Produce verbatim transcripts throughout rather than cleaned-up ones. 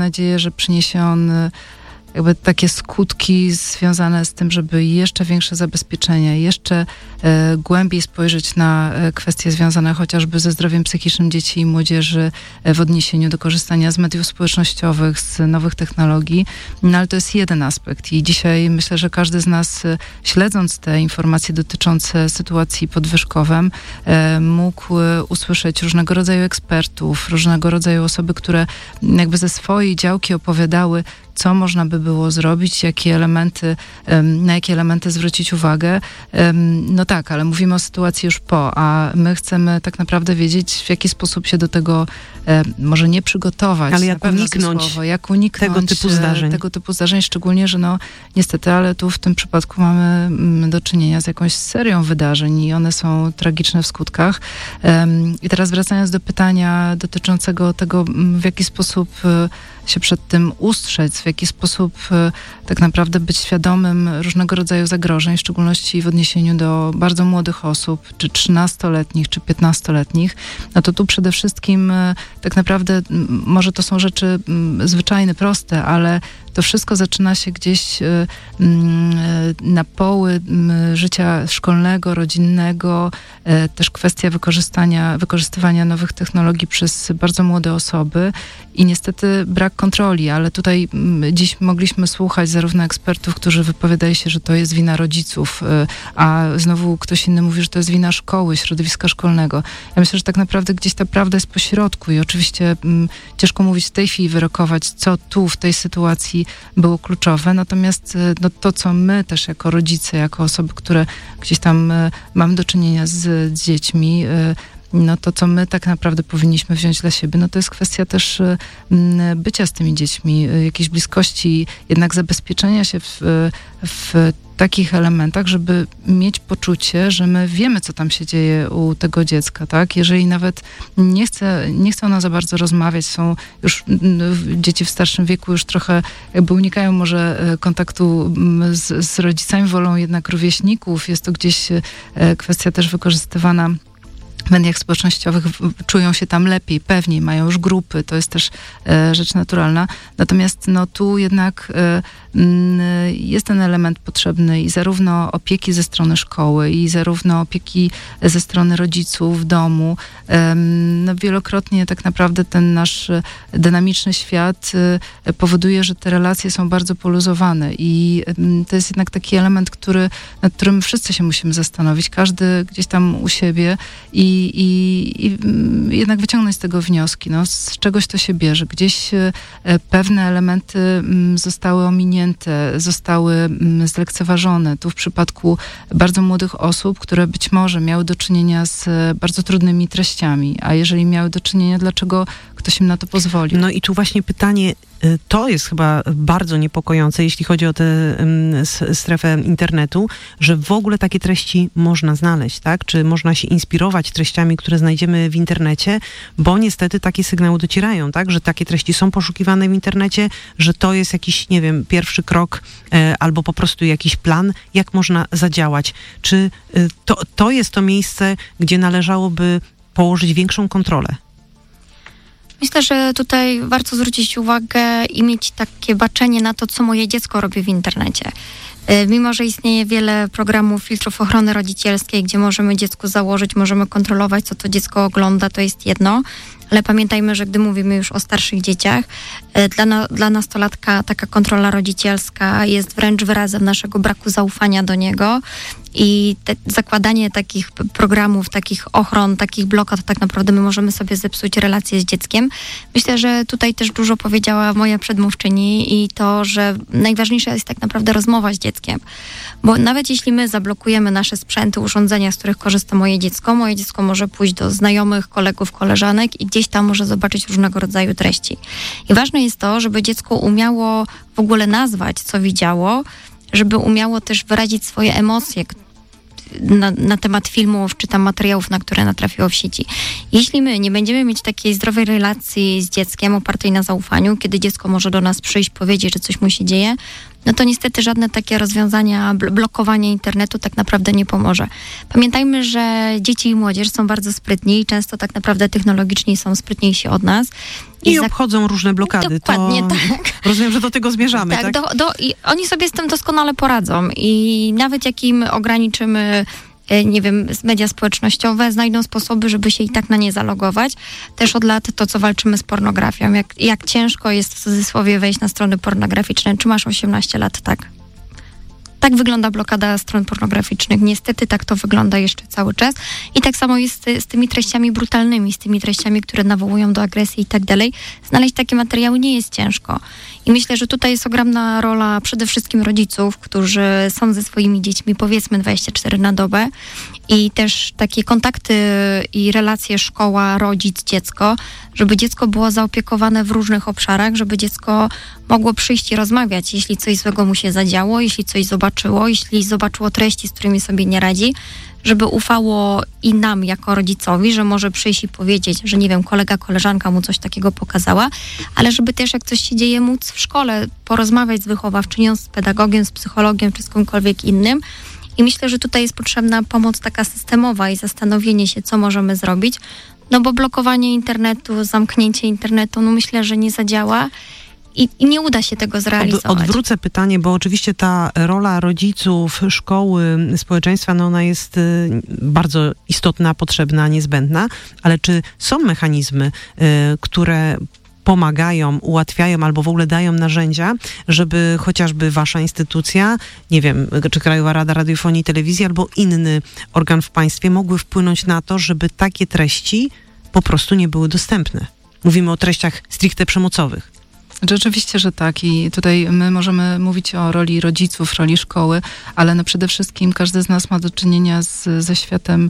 nadzieję, że przyniesie on jakby takie skutki związane z tym, żeby jeszcze większe zabezpieczenia, jeszcze e, głębiej spojrzeć na e, kwestie związane chociażby ze zdrowiem psychicznym dzieci i młodzieży e, w odniesieniu do korzystania z mediów społecznościowych, z nowych technologii. No ale to jest jeden aspekt i dzisiaj myślę, że każdy z nas e, śledząc te informacje dotyczące sytuacji podwyżkowym e, mógł e, usłyszeć różnego rodzaju ekspertów, różnego rodzaju osoby, które jakby ze swojej działki opowiadały, co można by było zrobić, jakie elementy, na jakie elementy zwrócić uwagę. No tak, ale mówimy o sytuacji już po, a my chcemy tak naprawdę wiedzieć, w jaki sposób się do tego może nie przygotować, ale jak uniknąć, słowo, jak uniknąć tego typu zdarzeń. Tego typu zdarzeń, szczególnie, że no niestety, ale tu w tym przypadku mamy do czynienia z jakąś serią wydarzeń i one są tragiczne w skutkach. I teraz wracając do pytania dotyczącego tego, w jaki sposób się przed tym ustrzec, w jaki sposób tak naprawdę być świadomym różnego rodzaju zagrożeń, w szczególności w odniesieniu do bardzo młodych osób, czy trzynastoletnich, czy piętnastoletnich, no to tu przede wszystkim tak naprawdę może to są rzeczy zwyczajne, proste, ale to wszystko zaczyna się gdzieś na poły życia szkolnego, rodzinnego, też kwestia wykorzystania, wykorzystywania nowych technologii przez bardzo młode osoby i niestety brak kontroli, ale tutaj dziś mogliśmy słuchać zarówno ekspertów, którzy wypowiadali się, że to jest wina rodziców, a znowu ktoś inny mówi, że to jest wina szkoły, środowiska szkolnego. Ja myślę, że tak naprawdę gdzieś ta prawda jest pośrodku i oczywiście ciężko mówić w tej chwili, wyrokować, co tu w tej sytuacji było kluczowe, natomiast no, to, co my też jako rodzice, jako osoby, które gdzieś tam y, mamy do czynienia z, z dziećmi, y, no to, co my tak naprawdę powinniśmy wziąć dla siebie, no to jest kwestia też y, bycia z tymi dziećmi, y, jakiejś bliskości, jednak zabezpieczenia się w, w takich elementach, żeby mieć poczucie, że my wiemy, co tam się dzieje u tego dziecka, tak? Jeżeli nawet nie chce, nie chce ona za bardzo rozmawiać, są już dzieci w starszym wieku już trochę jakby unikają może kontaktu z, z rodzicami, wolą jednak rówieśników. Jest to gdzieś kwestia też wykorzystywana w mediach społecznościowych, czują się tam lepiej, pewniej, mają już grupy, to jest też e, rzecz naturalna. Natomiast no tu jednak e, m, jest ten element potrzebny i zarówno opieki ze strony szkoły, i zarówno opieki ze strony rodziców w domu. E, no wielokrotnie tak naprawdę ten nasz dynamiczny świat e, powoduje, że te relacje są bardzo poluzowane i e, to jest jednak taki element, który, nad którym wszyscy się musimy zastanowić, każdy gdzieś tam u siebie i I, i, i jednak wyciągnąć z tego wnioski, no, z czegoś to się bierze. Gdzieś pewne elementy zostały ominięte, zostały zlekceważone. Tu w przypadku bardzo młodych osób, które być może miały do czynienia z bardzo trudnymi treściami, a jeżeli miały do czynienia, dlaczego ktoś im na to pozwolił? No i tu właśnie pytanie, to jest chyba bardzo niepokojące, jeśli chodzi o tę strefę internetu, że w ogóle takie treści można znaleźć, tak? Czy można się inspirować treściami, które znajdziemy w internecie, bo niestety takie sygnały docierają, tak? Że takie treści są poszukiwane w internecie, że to jest jakiś, nie wiem, pierwszy krok e, albo po prostu jakiś plan, jak można zadziałać. Czy e, to, to jest to miejsce, gdzie należałoby położyć większą kontrolę? Myślę, że tutaj warto zwrócić uwagę i mieć takie baczenie na to, co moje dziecko robi w internecie. Mimo że istnieje wiele programów, filtrów ochrony rodzicielskiej, gdzie możemy dziecku założyć, możemy kontrolować, co to dziecko ogląda, to jest jedno. Ale pamiętajmy, że gdy mówimy już o starszych dzieciach, dla, na, dla nastolatka taka kontrola rodzicielska jest wręcz wyrazem naszego braku zaufania do niego i te, zakładanie takich programów, takich ochron, takich blokad, tak naprawdę my możemy sobie zepsuć relacje z dzieckiem. Myślę, że tutaj też dużo powiedziała moja przedmówczyni i to, że najważniejsza jest tak naprawdę rozmowa z dzieckiem. Bo nawet jeśli my zablokujemy nasze sprzęty, urządzenia, z których korzysta moje dziecko, moje dziecko może pójść do znajomych, kolegów, koleżanek i gdzieś tam może zobaczyć różnego rodzaju treści. I ważne jest to, żeby dziecko umiało w ogóle nazwać, co widziało, żeby umiało też wyrazić swoje emocje na, na temat filmów, czy tam materiałów, na które natrafiło w sieci. Jeśli my nie będziemy mieć takiej zdrowej relacji z dzieckiem opartej na zaufaniu, kiedy dziecko może do nas przyjść, powiedzieć, że coś mu się dzieje, no to niestety żadne takie rozwiązania, blokowanie internetu tak naprawdę nie pomoże. Pamiętajmy, że dzieci i młodzież są bardzo sprytni i często tak naprawdę technologicznie są sprytniejsi od nas. I, I obchodzą różne blokady. Dokładnie, to tak. Rozumiem, że do tego zmierzamy, tak? Tak, do, do, i oni sobie z tym doskonale poradzą i nawet jak im ograniczymy, nie wiem, media społecznościowe, znajdą sposoby, żeby się i tak na nie zalogować. Też od lat to, co walczymy z pornografią. Jak, jak ciężko jest w cudzysłowie wejść na strony pornograficzne. Czy masz osiemnaście lat? Tak. Tak wygląda blokada stron pornograficznych. Niestety tak to wygląda jeszcze cały czas. I tak samo jest z, z tymi treściami brutalnymi, z tymi treściami, które nawołują do agresji i tak dalej. Znaleźć takie materiały nie jest ciężko. I myślę, że tutaj jest ogromna rola przede wszystkim rodziców, którzy są ze swoimi dziećmi powiedzmy dwadzieścia cztery na dobę i też takie kontakty i relacje szkoła, rodzic, dziecko, żeby dziecko było zaopiekowane w różnych obszarach, żeby dziecko mogło przyjść i rozmawiać, jeśli coś złego mu się zadziało, jeśli coś zobaczyło, jeśli zobaczyło treści, z którymi sobie nie radzi, żeby ufało i nam jako rodzicowi, że może przyjść i powiedzieć, że nie wiem, kolega, koleżanka mu coś takiego pokazała, ale żeby też jak coś się dzieje móc w szkole porozmawiać z wychowawczynią, z pedagogiem, z psychologiem czy z kimkolwiek innym. I myślę, że tutaj jest potrzebna pomoc taka systemowa i zastanowienie się, co możemy zrobić, no bo blokowanie internetu, zamknięcie internetu, no myślę, że nie zadziała. I, I nie uda się tego zrealizować. Od, odwrócę pytanie, bo oczywiście ta rola rodziców, szkoły, społeczeństwa, no ona jest y, bardzo istotna, potrzebna, niezbędna, ale czy są mechanizmy, y, które pomagają, ułatwiają albo w ogóle dają narzędzia, żeby chociażby wasza instytucja, nie wiem, czy Krajowa Rada Radiofonii i Telewizji, albo inny organ w państwie mogły wpłynąć na to, żeby takie treści po prostu nie były dostępne? Mówimy o treściach stricte przemocowych. Rzeczywiście, że tak i tutaj my możemy mówić o roli rodziców, roli szkoły, ale no przede wszystkim każdy z nas ma do czynienia z, ze światem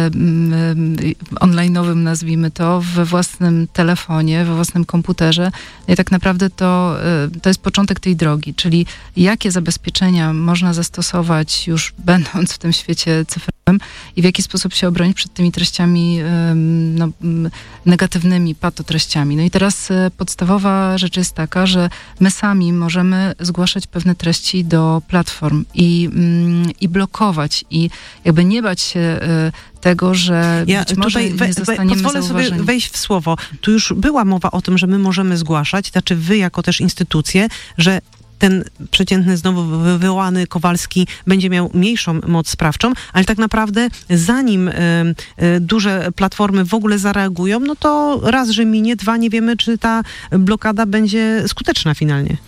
um, online'owym, nazwijmy to, we własnym telefonie, we własnym komputerze. I tak naprawdę to, to jest początek tej drogi, czyli jakie zabezpieczenia można zastosować już będąc w tym świecie cyfrowym i w jaki sposób się obronić przed tymi treściami um, no, negatywnymi, patotreściami. No i teraz podstawowa rzecz jest taka, że my sami możemy zgłaszać pewne treści do platform i, mm, i blokować i jakby nie bać się y, tego, że ja być może tutaj we, nie zostaniemy pozwolę zauważeni. sobie wejść w słowo. Tu już była mowa o tym, że my możemy zgłaszać, znaczy wy jako też instytucje, że ten przeciętny, znowu wywołany Kowalski będzie miał mniejszą moc sprawczą, ale tak naprawdę zanim y, y, duże platformy w ogóle zareagują, no to raz, że minie, dwa, nie wiemy, czy ta blokada będzie skuteczna finalnie.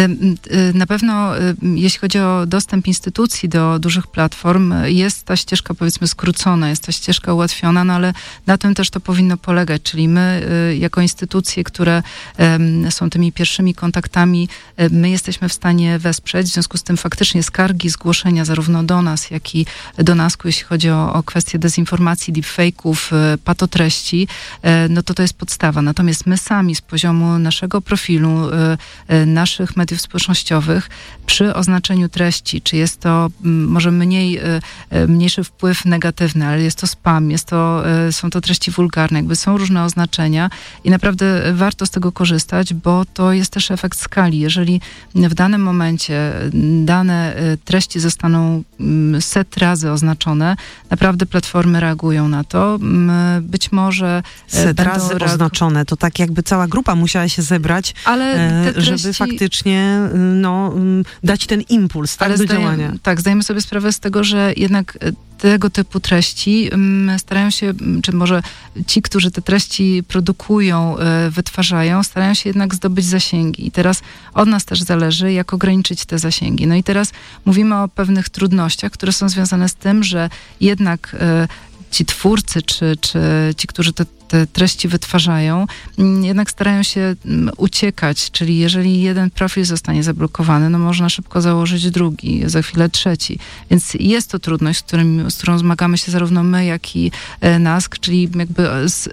Na pewno, jeśli chodzi o dostęp instytucji do dużych platform, jest ta ścieżka, powiedzmy, skrócona, jest ta ścieżka ułatwiona, no ale na tym też to powinno polegać, czyli my jako instytucje, które są tymi pierwszymi kontaktami, my jesteśmy w stanie wesprzeć, w związku z tym faktycznie skargi, zgłoszenia zarówno do nas, jak i do NASK-u, jeśli chodzi o, o kwestie dezinformacji, deepfake'ów, patotreści, no to to jest podstawa. Natomiast my sami z poziomu naszego profilu, naszych mediów społecznościowych, przy oznaczeniu treści, czy jest to może mniej, mniejszy wpływ negatywny, ale jest to spam, jest to, są to treści wulgarne, jakby są różne oznaczenia i naprawdę warto z tego korzystać, bo to jest też efekt skali. Jeżeli w danym momencie dane treści zostaną set razy oznaczone, naprawdę platformy reagują na to. Być może set razy reagu- oznaczone, to tak jakby cała grupa musiała się zebrać, ale treści, żeby faktycznie no, dać ten impuls tak, do zdaje, działania. Tak, zdajemy sobie sprawę z tego, że jednak tego typu treści starają się, czy może ci, którzy te treści produkują, wytwarzają, starają się jednak zdobyć zasięgi. I teraz od nas też zależy, jak ograniczyć te zasięgi. No i teraz mówimy o pewnych trudnościach, które są związane z tym, że jednak ci twórcy, czy, czy ci, którzy te, te treści wytwarzają, jednak starają się uciekać, czyli jeżeli jeden profil zostanie zablokowany, no można szybko założyć drugi, za chwilę trzeci. Więc jest to trudność, z, którym, z którą zmagamy się zarówno my, jak i NASK, czyli jakby z,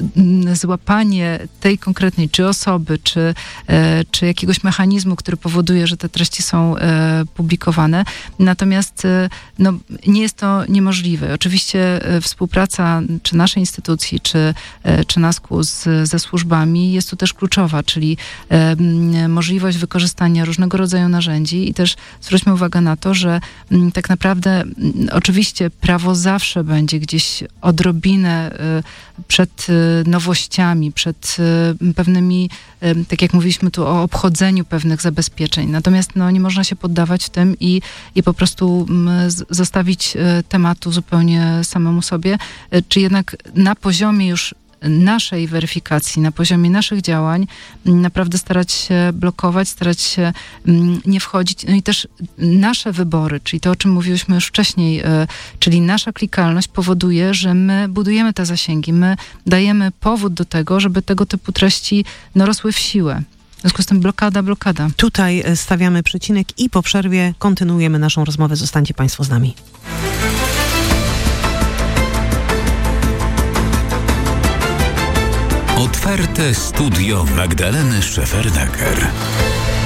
złapanie tej konkretnej czy osoby, czy, czy jakiegoś mechanizmu, który powoduje, że te treści są publikowane. Natomiast no, nie jest to niemożliwe. Oczywiście współpraca czy naszej instytucji, czy trzynastku z, ze służbami jest tu też kluczowa, czyli możliwość wykorzystania różnego rodzaju narzędzi i też zwróćmy uwagę na to, że tak naprawdę oczywiście prawo zawsze będzie gdzieś odrobinę przed nowościami, przed pewnymi, tak jak mówiliśmy tu o obchodzeniu pewnych zabezpieczeń. Natomiast no, nie można się poddawać w tym i, i po prostu zostawić tematu zupełnie samemu sobie, czy jednak na poziomie już naszej weryfikacji, na poziomie naszych działań naprawdę starać się blokować, starać się nie wchodzić. No i też nasze wybory, czyli to, o czym mówiłyśmy już wcześniej, czyli nasza klikalność powoduje, że my budujemy te zasięgi, my dajemy powód do tego, żeby tego typu treści no, rosły w siłę. W związku z tym blokada, blokada. Tutaj stawiamy przecinek i po przerwie kontynuujemy naszą rozmowę. Zostańcie Państwo z nami. Otwarte studio Magdaleny Szefernaker.